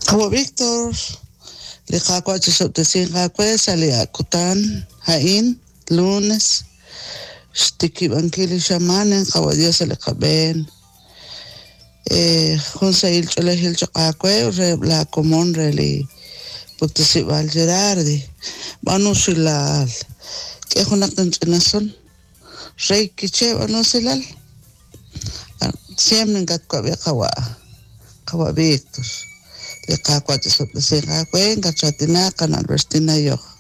Como Víctor, le jacua chisoptesin jacue sale a Cután, Jaín, lunes, stiki bankili shamanen, Dios le caben. Junsa il chole hil chacue, re la común reli, putesi val Gerardi, manusilal, que es una canción, rey kiche manusilal, siempre gatcua kawa Víctor. Le kakwa te soplesin kakue, gachatina, canal vestina yo.